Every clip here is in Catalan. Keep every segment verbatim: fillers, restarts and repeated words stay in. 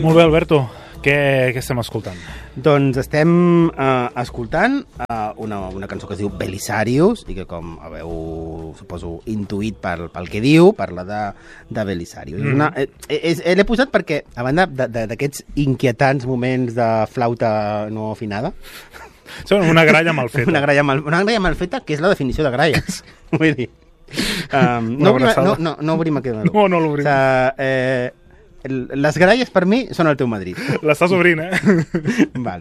Molt bé, Alberto. Què, què estem escoltant? Doncs estem uh, escoltant uh, una, una cançó que es diu Belisarius i que, com haveu, suposo, intuït pel, pel que diu, parla de, de Belisarius. Mm. Una, eh, eh, l'he posat perquè, a banda d'aquests inquietants moments de flauta no afinada... Una gralla mal feta. Una gralla mal, una gralla mal feta, que és la definició de gralla. Vull dir... Um, no, obrim, no, no, no obrim aquest meló. No, no l'obrim. O sigui, eh, les gralles per mi són el teu Madrid. L'estàs obrint, eh? Vale.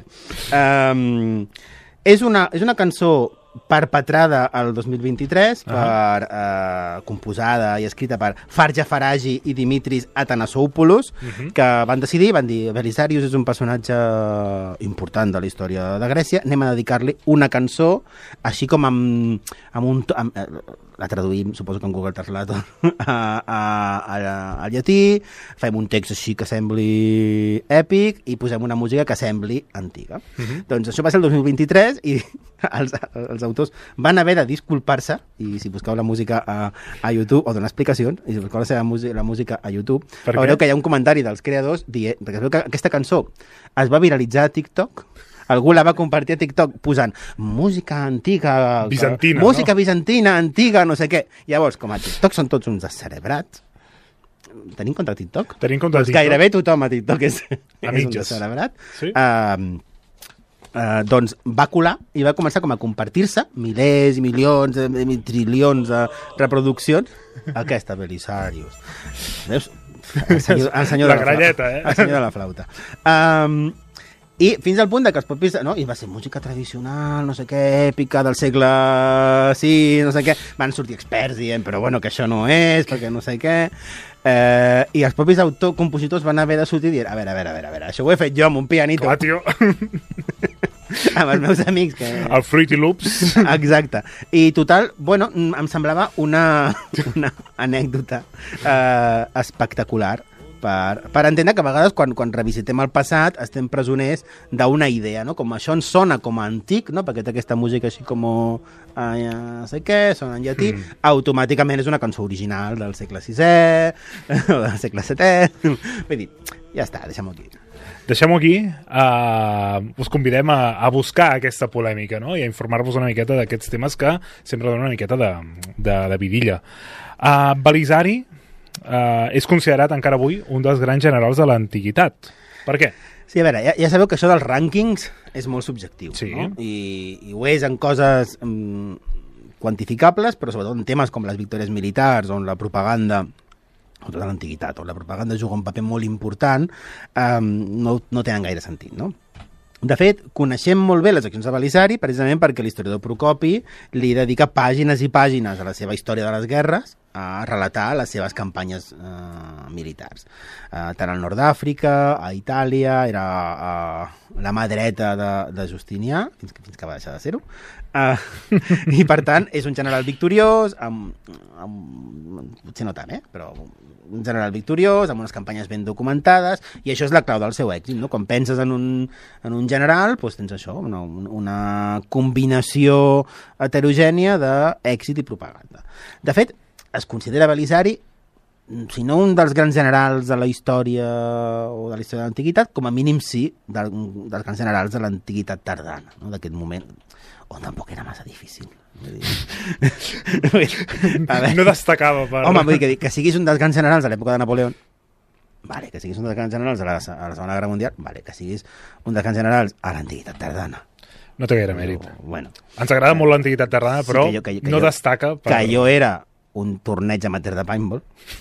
Um, és, una, és una cançó perpetrada al dos mil vint-i-tres, uh -huh. per, uh, composada i escrita per Farja Faragi i Dimitris Athanasopoulos, uh -huh. que van decidir, van dir, Belisarius és un personatge important de la història de Grècia, anem a dedicar-li una cançó, així com amb, amb un... Amb, la traduïm, suposo que en Google Translator, a, a, a, al llatí, fem un text així que sembli èpic i posem una música que sembli antiga. Uh-huh. Doncs això va ser el dos mil vint-i-tres i els, els autors van haver de disculpar-se, i si busqueu la música a, a YouTube, o donar explicacions, i si busqueu la seva música, la música a YouTube, veureu que hi ha un comentari dels creadors dient, perquè es veu que aquesta cançó es va viralitzar a TikTok. Algú la va compartir a TikTok posant música antiga... Bizantina, música no? bizantina, antiga, no sé què. Llavors, com a TikTok són tots uns descerebrats, tenim contra TikTok? Tenim contra pues TikTok. Gairebé tothom a TikTok és, a és un descerebrat. Sí? Uh, uh, doncs va colar i va començar com a compartir-se milers i milions, de, trilions de reproduccions aquesta Belisarius. Veus? El senyor, el senyor la de la gralleta, flauta. eh? El senyor de la flauta. Um, I fins al punt de que els propis... No? I va ser música tradicional, no sé què, èpica, del segle sis, no sé què. Van sortir experts dient, però bueno, que això no és, perquè no sé què. Eh, I els propis autocompositors van haver de sortir i dir, a veure, a veure, a veure, a veure, això ho he fet jo amb un pianito. Clar, tio. Amb els meus amics. Que... El Fruity Loops. Exacte. I total, bueno, em semblava una, una anècdota eh, espectacular. Per, per entendre que a vegades quan, quan revisitem el passat estem presoners d'una idea, no? Com això ens sona com a antic, no? Perquè té aquesta música així com eh, no sé què, sona en llatí, mm. automàticament és una cançó original del segle sisè o del segle setè. Vull dir, ja està, deixem-ho aquí. Deixem-ho aquí. Uh, us convidem a, a buscar aquesta polèmica, no? I a informar-vos una miqueta d'aquests temes que sempre donen una miqueta de, de, de vidilla. Uh, Belisari Uh, és considerat encara avui un dels grans generals de l'antiguitat. Per què? Sí, a veure, ja, ja sabeu que això dels rànquings és molt subjectiu, sí. No? I, i ho és en coses um, quantificables, però sobretot en temes com les victòries militars, on la propaganda, o tota l'antiguitat, on la propaganda juga un paper molt important, um, no, no tenen gaire sentit, no? De fet, coneixem molt bé les accions de Belisari precisament perquè l'historiador Procopi li dedica pàgines i pàgines a la seva història de les guerres a relatar les seves campanyes eh, militars. Eh, tant al nord d'Àfrica, a Itàlia, era eh, la mà dreta de, de Justinià, fins que, fins que va deixar de ser-ho, eh, i per tant és un general victoriós, amb, amb, potser no tant, eh? Però un general victoriós, amb unes campanyes ben documentades, i això és la clau del seu èxit, no? Quan penses en un, en un general, doncs tens això, una, una combinació heterogènia d'èxit i propaganda. De fet, es considera Belisari, si no un dels grans generals de la història o de la història de l'antiguitat, com a mínim sí del, dels grans generals de l'antiguitat tardana, no? D'aquest moment, on tampoc era massa difícil. No destacava per... Home, vull dir que, que siguis un dels grans generals de l'època de Napoleó, vale, que siguis un dels grans generals de la, a la Segona Guerra Mundial, vale, que siguis un dels grans generals a l'antiguitat tardana. No té gaire mèrit. Però, bueno, ens agrada molt l'antiguitat tardana, sí, però que jo, que, que no jo, destaca per... Que jo era un torneig amateur de paintball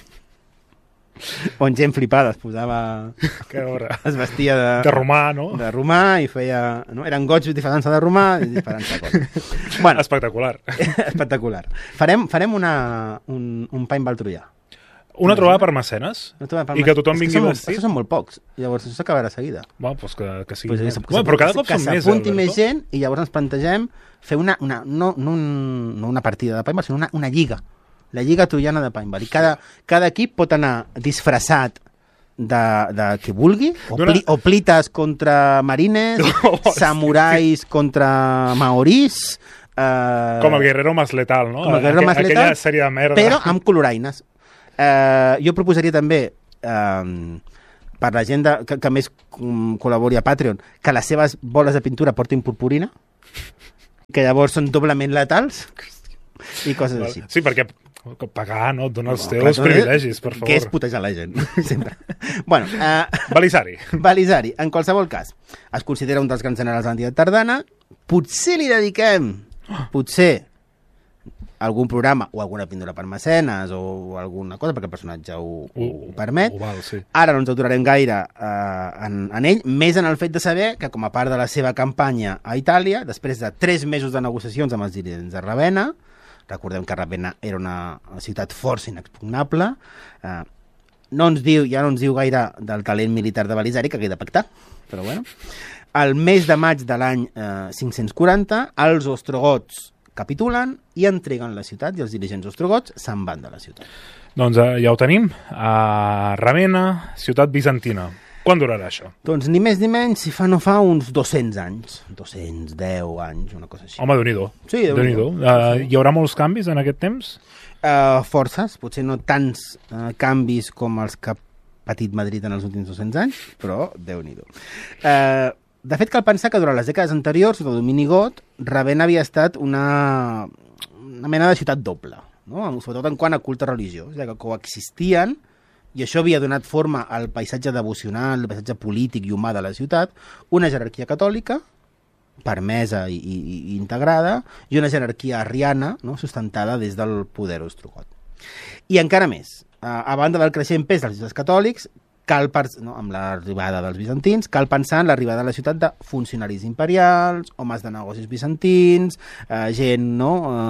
on gent flipada es posava... Que hora. Es vestia de... De romà, no? De romà i feia... No? Eren goig disparant-se de romà i disparant-se coses. Bueno, espectacular. Espectacular. Farem, farem una, un, un paintball troià. Una trobada per mecenes? Per I que tothom vingui som, vestit? Això són molt pocs. Llavors això s'acabarà seguida. Bueno, doncs que, que sigui... Pues, més. que, bueno, però cada cop que són més, s'apunti Alberto. més gent i llavors ens plantegem fer una... una no, no, un, no una partida de paintball, sinó una, una lliga. La lliga troiana de paintball. I cada, cada equip pot anar disfressat de, de que vulgui, o, pli, o plites contra marines, no, samurais sí. contra maorís... Eh, com el Guerrero Más Letal, no? Com el Guerrero Más Letal, aquella sèrie de merda. Però amb coloraines. Eh, jo proposaria també eh, per la gent de, que, que més um, col·labori a Patreon, que les seves boles de pintura portin purpurina, que llavors són doblement letals i coses així. Sí, perquè pagar no et dona els No, teus clar, privilegis, per favor. Què és putejar la gent? Sempre. Bueno, uh, Belisari. Belisari, en qualsevol cas, es considera un dels grans generals de l'Antiguitat Tardana. Potser li dediquem, potser, algun programa o alguna pintura per mecenes o alguna cosa, perquè el personatge ho, ho, ho permet. Ho val, sí. Ara no ens aturarem gaire eh, en, en ell, més en el fet de saber que, com a part de la seva campanya a Itàlia, després de tres mesos de negociacions amb els dirigents de Ravenna, recordem que Ravenna era una ciutat força inexpugnable, eh, no ens diu, ja no ens diu gaire del talent militar de Belisari, que queda pactar, però bueno. El mes de maig de l'any eh, cinc-cents quaranta, els ostrogots capitulen i entreguen la ciutat i els dirigents ostrogots se'n van de la ciutat. Doncs eh, ja ho tenim. A Ravenna, ciutat bizantina. Quan durarà això? Doncs ni més ni menys, si fa no fa uns dos-cents anys. dos-cents deu anys, una cosa així. Home, Déu-n'hi-do. Sí, Déu-n'hi-do. Déu uh, hi haurà molts canvis en aquest temps? Uh, forces, potser no tants uh, canvis com els que ha patit Madrid en els últims dos-cents anys, però Déu-n'hi-do. Uh, de fet, cal pensar que durant les dècades anteriors, sota domini got, Ravenna havia estat una, una mena de ciutat doble, no? Sobretot en quant a culte religiós, ja que coexistien, i això havia donat forma al paisatge devocional, al paisatge polític i humà de la ciutat, una jerarquia catòlica, permesa i, i, i integrada, i una jerarquia arriana, no? Sustentada des del poder ostrogot. I encara més, a, a banda del creixent pes dels ciutats catòlics, cal, no, amb l'arribada dels bizantins, cal pensar en l'arribada a la ciutat de funcionaris imperials, homes de negocis bizantins, eh, gent no,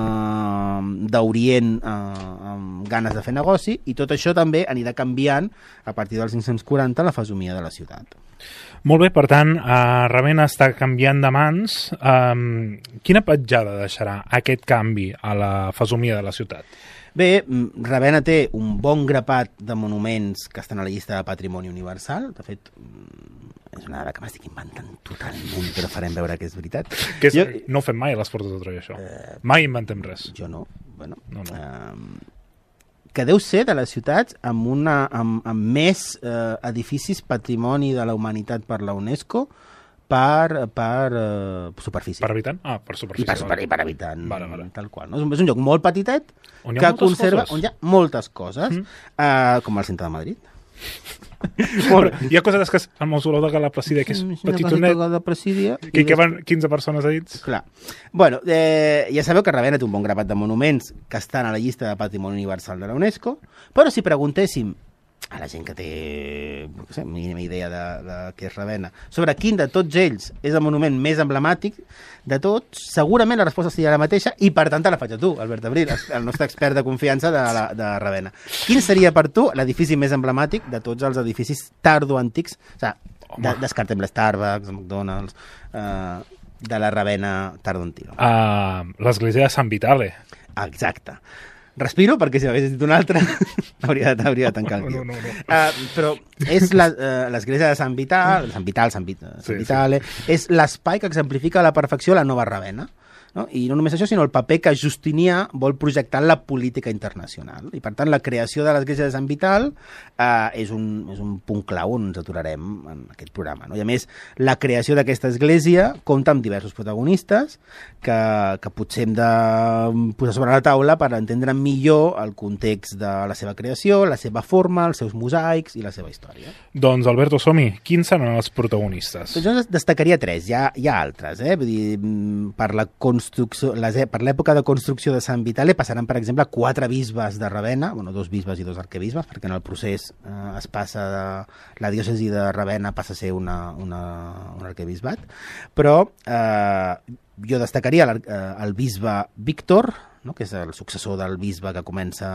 eh, d'Orient eh, amb ganes de fer negoci, i tot això també anirà canviant a partir dels cinc-cents quaranta la fesomia de la ciutat. Molt bé, per tant, uh, Ravenna està canviant de mans. Um, quina petjada deixarà aquest canvi a la fesomia de la ciutat? Bé, Ravenna té un bon grapat de monuments que estan a la llista de Patrimoni Universal. De fet, és una dada que m'estic inventant totalment, però farem veure que és veritat. Que és, jo, no ho fem mai a les Portes de Troia, això. Eh, mai inventem res. Jo no. Bueno, no, no. Eh, que deu ser de les ciutats amb, una, amb, amb més eh, edificis Patrimoni de la Humanitat per la UNESCO per, per uh, superfície. Per habitant? Ah, per superfície. I per, super, i per habitant, vale, vale. tal qual. No? És, un, és un lloc molt petitet on que conserva, coses. on hi ha moltes coses, mm. uh, com el centre de Madrid. Molt. Hi ha coses que el mausoleu de Gala Placídia, que és mm, petitonet, que hi caben quinze persones a dins. Clar. Bueno, eh, ja sabeu que Ravenna té un bon grapat de monuments que estan a la llista de Patrimoni Universal de la UNESCO, però si preguntéssim a la gent que té, no sé, mínima idea de, de què és Ravenna, sobre quin de tots ells és el monument més emblemàtic de tots, segurament la resposta seria la mateixa, i per tant te la faig a tu, Albert Abril, el nostre expert de confiança de, la, de Ravenna. Quin seria per tu l'edifici més emblemàtic de tots els edificis tardoantics? O sigui, de, descartem l'Starbucks, el McDonald's, eh, de la Ravenna tardoantiga. Uh, L'església de Sant Vitale. Exacte. Respiro, perquè si m'hagués dit un altre hauria, de, hauria de tancar el tio. No, no, no, no. Uh, però és l'església de Sant Vital, Sant Vital, Sant, Vit, Sant sí, Vitale, sí. És l'espai que exemplifica a la perfecció la nova Ravenna. No? I no només això, sinó el paper que Justinià vol projectar en la política internacional. I per tant, la creació de l'església de Sant Vital eh, és, un, és un punt clau on ens aturarem en aquest programa. No? I a més, la creació d'aquesta església compta amb diversos protagonistes que, que potser hem de posar sobre la taula per entendre millor el context de la seva creació, la seva forma, els seus mosaics i la seva història. Doncs, Alberto, som-hi. Quins seran els protagonistes? Doncs jo destacaria tres, hi ha, hi ha altres. Eh? Vull dir, per la construcció Les, per l'època de construcció de Sant Vitale passaran, per exemple, quatre bisbes de Ravenna, bueno, dos bisbes i dos arquebisbes, perquè en el procés eh, es passa de, la diòcesi de Ravenna passa a ser una, una, un arquebisbat, però eh, jo destacaria el, eh, el bisbe Víctor, no? Que és el successor del bisbe que comença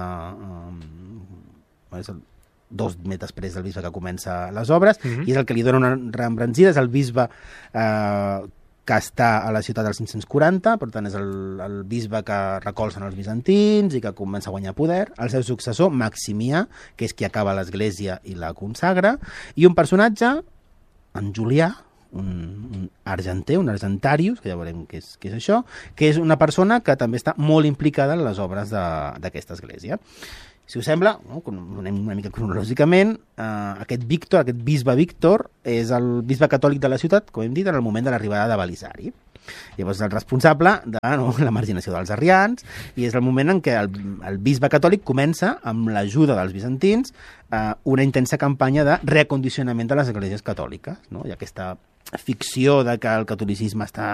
eh, és el, dos mesos després del bisbe que comença les obres, mm-hmm. i és el que li dona una reembranzida, és el bisbe eh, que està a la ciutat dels cinc-cents quaranta, per tant és el, el bisbe que recolzen els bizantins i que comença a guanyar poder, el seu successor, Maximià, que és qui acaba l'església i la consagra, i un personatge, en Julià, un, un argenter, un argentarius, que ja veurem què és, què és això, que és una persona que també està molt implicada en les obres d'aquesta església. Si us sembla, no, anem una mica cronològicament, eh, aquest Víctor, aquest bisbe Víctor, és el bisbe catòlic de la ciutat, com hem dit, en el moment de l'arribada de Belisari. Llavors és el responsable de no, la marginació dels arrians, i és el moment en què el, el bisbe catòlic comença, amb l'ajuda dels bizantins, eh, una intensa campanya de reacondicionament de les esglésies catòliques. No? Hi ha aquesta ficció de que el catolicisme està